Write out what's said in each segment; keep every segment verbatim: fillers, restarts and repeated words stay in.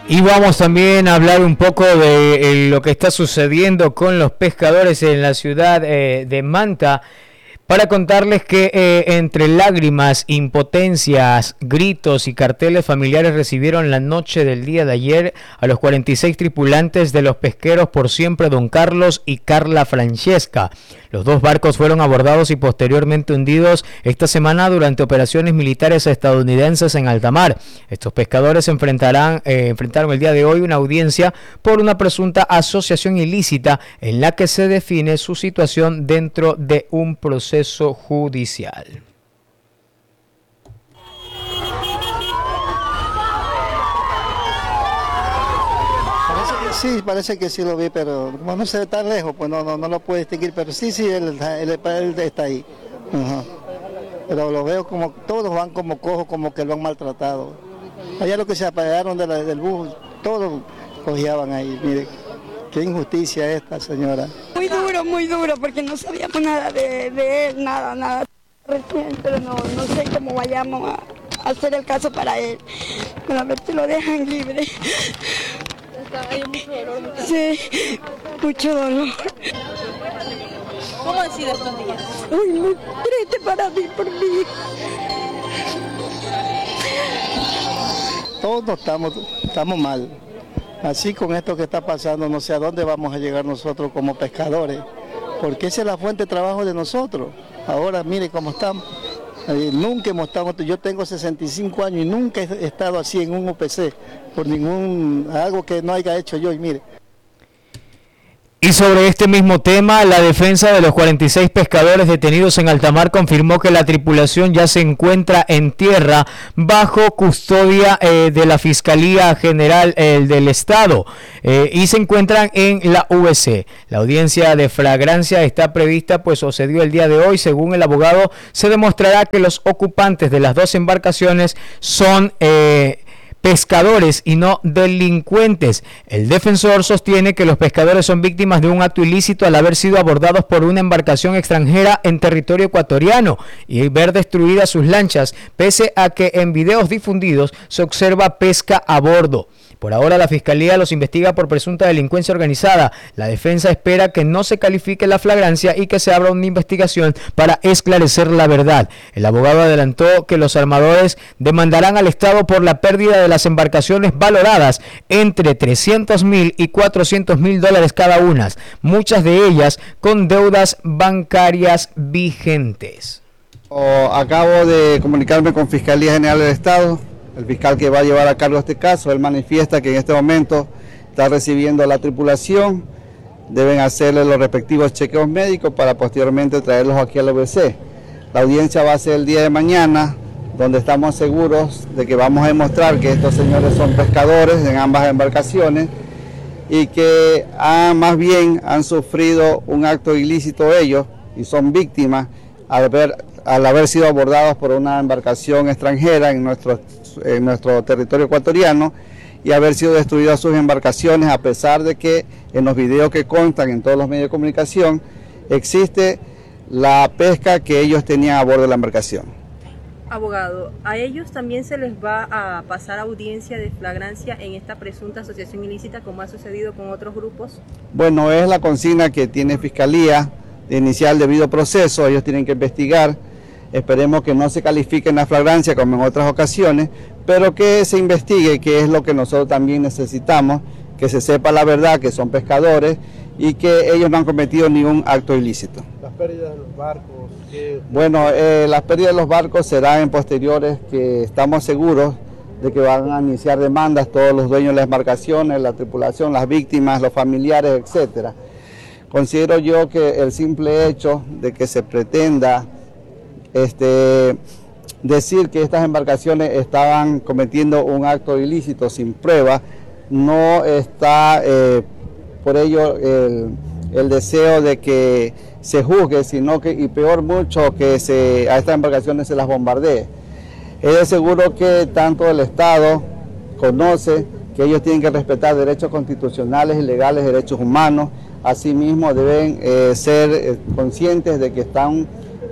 Y vamos también a hablar un poco de eh, lo que está sucediendo con los pescadores en la ciudad eh, de Manta, para contarles que eh, entre lágrimas, impotencias, gritos y carteles familiares recibieron la noche del día de ayer a los cuarenta y seis tripulantes de los pesqueros Por Siempre Don Carlos y Carla Francesca. Los dos barcos fueron abordados y posteriormente hundidos esta semana durante operaciones militares estadounidenses en alta mar. Estos pescadores enfrentarán, eh, enfrentaron el día de hoy una audiencia por una presunta asociación ilícita en la que se define su situación dentro de un proceso judicial. Sí, parece que sí lo vi, pero como no se ve tan lejos, pues no, no, no lo puedo distinguir, pero sí, sí, él, él, él está ahí. Uh-huh. Pero lo veo como, todos van como cojos, como que lo han maltratado. Allá los que se apagaron de la, del bus, todos cojeaban ahí, mire, qué injusticia esta señora. Muy duro, muy duro, porque no sabíamos nada de, de él, nada, nada. Recién, pero no, no sé cómo vayamos a, a hacer el caso para él, pero a ver si lo dejan libre. Hay mucho dolor, mucho. Sí, mucho dolor. ¿Cómo han sido estos días? Uy, muy triste para mí, por mí. Todos estamos, estamos mal. Así con esto que está pasando, no sé a dónde vamos a llegar nosotros como pescadores, porque esa es la fuente de trabajo de nosotros. Ahora mire cómo estamos. Eh, nunca hemos estado, yo tengo sesenta y cinco años y nunca he estado así en un U P C, por ningún, algo que no haya hecho yo, y mire. Y sobre este mismo tema, la defensa de los cuarenta y seis pescadores detenidos en alta mar confirmó que la tripulación ya se encuentra en tierra bajo custodia eh, de la Fiscalía General eh, del Estado eh, y se encuentran en la U B C. La audiencia de flagrancia está prevista, pues sucedió el día de hoy. Según el abogado, se demostrará que los ocupantes de las dos embarcaciones son Eh, pescadores y no delincuentes. El defensor sostiene que los pescadores son víctimas de un acto ilícito al haber sido abordados por una embarcación extranjera en territorio ecuatoriano y ver destruidas sus lanchas, pese a que en videos difundidos se observa pesca a bordo. Por ahora la Fiscalía los investiga por presunta delincuencia organizada. La defensa espera que no se califique la flagrancia y que se abra una investigación para esclarecer la verdad. El abogado adelantó que los armadores demandarán al Estado por la pérdida de las embarcaciones valoradas entre trescientos mil y cuatrocientos mil dólares cada una, muchas de ellas con deudas bancarias vigentes. Oh, acabo de comunicarme con Fiscalía General del Estado. El fiscal que va a llevar a cargo este caso, él manifiesta que en este momento está recibiendo a la tripulación, deben hacerle los respectivos chequeos médicos para posteriormente traerlos aquí a la U B C. La audiencia va a ser el día de mañana, donde estamos seguros de que vamos a demostrar que estos señores son pescadores en ambas embarcaciones y que han, más bien han sufrido un acto ilícito ellos y son víctimas al haber, al haber sido abordados por una embarcación extranjera en nuestro en nuestro territorio ecuatoriano y haber sido destruidas sus embarcaciones, a pesar de que en los videos que constan en todos los medios de comunicación existe la pesca que ellos tenían a bordo de la embarcación. Abogado, ¿a ellos también se les va a pasar audiencia de flagrancia en esta presunta asociación ilícita como ha sucedido con otros grupos? Bueno, es la consigna que tiene Fiscalía de iniciar el debido proceso, ellos tienen que investigar. Esperemos que no se califique en la flagrancia como en otras ocasiones, pero que se investigue, que es lo que nosotros también necesitamos, que se sepa la verdad, que son pescadores y que ellos no han cometido ningún acto ilícito. ¿Las pérdidas de los barcos? ¿Qué? Bueno, eh, las pérdidas de los barcos serán en posteriores, que estamos seguros de que van a iniciar demandas todos los dueños de las embarcaciones, la tripulación, las víctimas, los familiares, etcétera. Considero yo que el simple hecho de que se pretenda Este, decir que estas embarcaciones estaban cometiendo un acto ilícito sin prueba, no está eh, por ello el, el deseo de que se juzgue, sino que, y peor mucho, que se, a estas embarcaciones se las bombardee. Es de seguro que tanto el Estado conoce que ellos tienen que respetar derechos constitucionales y legales, derechos humanos, asimismo deben eh, ser eh, conscientes de que están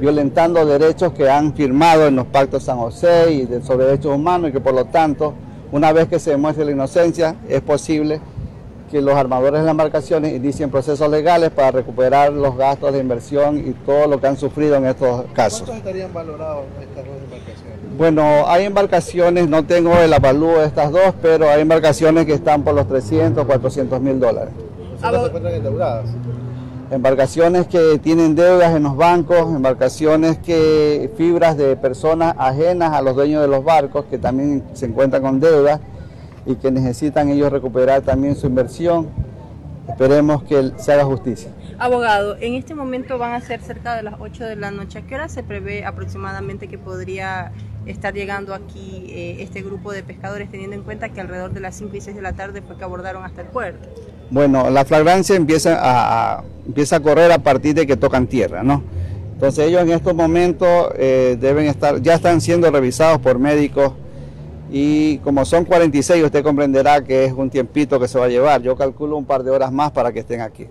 violentando derechos que han firmado en los pactos San José y de, sobre derechos humanos, y que por lo tanto Una vez que se demuestre la inocencia, es posible que los armadores de las embarcaciones inicien procesos legales para recuperar los gastos de inversión y todo lo que han sufrido en estos casos. ¿Cuántos estarían valorados estas dos embarcaciones? Bueno, hay embarcaciones, no tengo el avalúo de estas dos, pero hay embarcaciones que están por los trescientos, cuatrocientos mil dólares. ¿Nosotros se encuentran endeudadas? Embarcaciones que tienen deudas en los bancos, embarcaciones que fibras de personas ajenas a los dueños de los barcos que también se encuentran con deudas y que necesitan ellos recuperar también su inversión. Esperemos que se haga justicia. Abogado, en este momento van a ser cerca de las ocho de la noche. ¿A qué hora se prevé aproximadamente que podría estar llegando aquí eh, este grupo de pescadores, teniendo en cuenta que alrededor de las cinco y seis de la tarde fue que abordaron hasta el puerto? Bueno, la flagrancia empieza a, a, empieza a correr a partir de que tocan tierra, ¿no? Entonces ellos en estos momentos eh, deben estar, ya están siendo revisados por médicos y como son cuarenta y seis, usted comprenderá que es un tiempito que se va a llevar. Yo calculo un par de horas más para que estén aquí.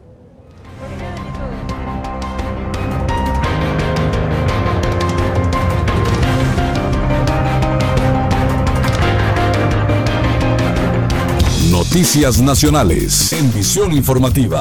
Noticias Nacionales en Visión Informativa.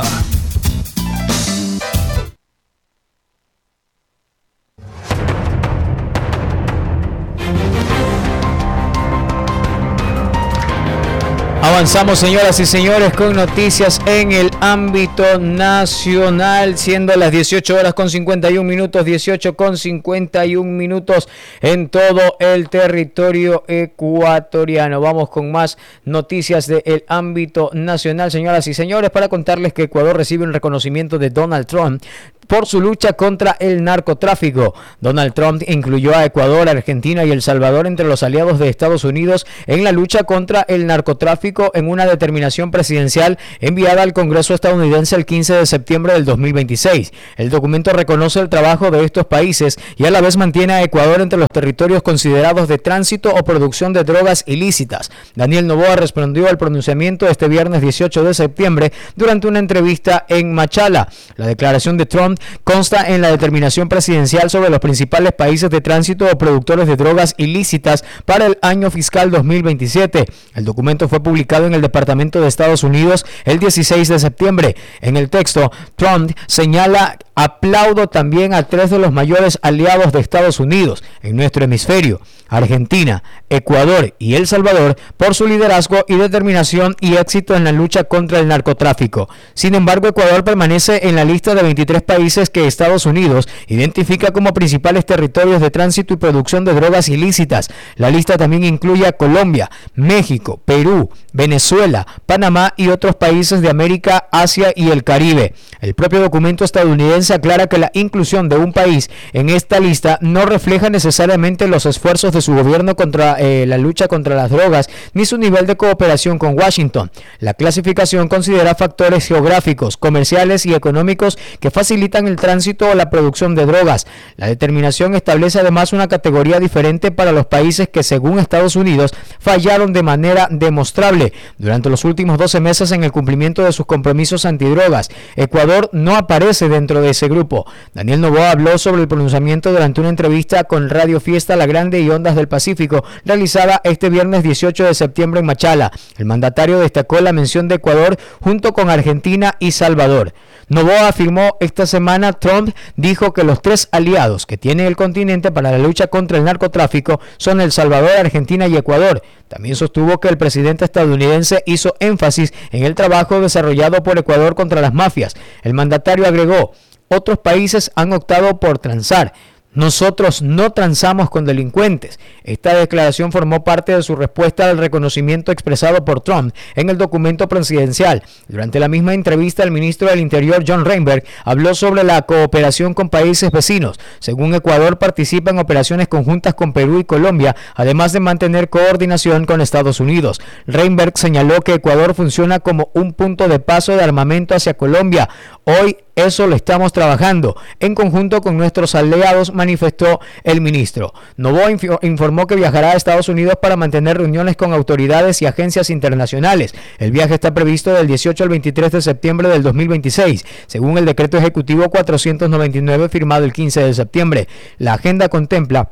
Avanzamos, señoras y señores, con noticias en el ámbito nacional, siendo las dieciocho horas con cincuenta y un minutos, dieciocho con cincuenta y un minutos en todo el territorio ecuatoriano. Vamos con más noticias del ámbito nacional, señoras y señores, para contarles que Ecuador recibe un reconocimiento de Donald Trump por su lucha contra el narcotráfico. Donald Trump incluyó a Ecuador, Argentina y El Salvador entre los aliados de Estados Unidos en la lucha contra el narcotráfico en una determinación presidencial enviada al Congreso estadounidense el quince de septiembre del dos mil veintiséis. El documento reconoce el trabajo de estos países y a la vez mantiene a Ecuador entre los territorios considerados de tránsito o producción de drogas ilícitas. Daniel Noboa respondió al pronunciamiento este viernes dieciocho de septiembre durante una entrevista en Machala. La declaración de Trump consta en la determinación presidencial sobre los principales países de tránsito o productores de drogas ilícitas para el año fiscal dos mil veintisiete. El documento fue publicado en el Departamento de Estados Unidos el dieciséis de septiembre. En el texto, Trump señala: aplaudo también a tres de los mayores aliados de Estados Unidos en nuestro hemisferio, Argentina, Ecuador y El Salvador, por su liderazgo y determinación y éxito en la lucha contra el narcotráfico. Sin embargo, Ecuador permanece en la lista de veintitrés países que Estados Unidos identifica como principales territorios de tránsito y producción de drogas ilícitas. La lista también incluye a Colombia, México, Perú, Venezuela, Panamá y otros países de América, Asia y el Caribe. El propio documento estadounidense aclara que la inclusión de un país en esta lista no refleja necesariamente los esfuerzos de su gobierno contra eh, la lucha contra las drogas ni su nivel de cooperación con Washington. La clasificación considera factores geográficos, comerciales y económicos que facilitan el tránsito o la producción de drogas. La determinación establece además una categoría diferente para los países que, según Estados Unidos, fallaron de manera demostrable durante los últimos doce meses en el cumplimiento de sus compromisos antidrogas. Ecuador no aparece dentro de ese grupo. Daniel Noboa habló sobre el pronunciamiento durante una entrevista con Radio Fiesta La Grande y Ondas del Pacífico, realizada este viernes dieciocho de septiembre en Machala. El mandatario destacó la mención de Ecuador junto con Argentina y Salvador. Noboa afirmó esta semana: Trump dijo que los tres aliados que tiene el continente para la lucha contra el narcotráfico son El Salvador, Argentina y Ecuador. También sostuvo que el presidente estadounidense hizo énfasis en el trabajo desarrollado por Ecuador contra las mafias. El mandatario agregó: otros países han optado por transar. Nosotros no transamos con delincuentes. Esta declaración formó parte de su respuesta al reconocimiento expresado por Trump en el documento presidencial. Durante la misma entrevista, el ministro del Interior, John Reinberg, habló sobre la cooperación con países vecinos. Según Ecuador, participa en operaciones conjuntas con Perú y Colombia, además de mantener coordinación con Estados Unidos. Reinberg señaló que Ecuador funciona como un punto de paso de armamento hacia Colombia. Hoy eso lo estamos trabajando en conjunto con nuestros aliados, manifestó el ministro. Noboa informó que viajará a Estados Unidos para mantener reuniones con autoridades y agencias internacionales. El viaje está previsto del dieciocho al veintitrés de septiembre del dos mil veintiséis, según el decreto ejecutivo cuatrocientos noventa y nueve firmado el quince de septiembre. La agenda contempla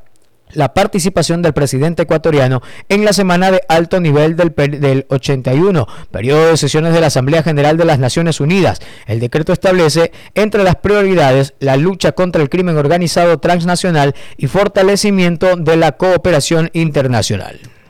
la participación del presidente ecuatoriano en la semana de alto nivel del, del ochenta y uno, periodo de sesiones de la Asamblea General de las Naciones Unidas. El decreto establece entre las prioridades la lucha contra el crimen organizado transnacional y fortalecimiento de la cooperación internacional.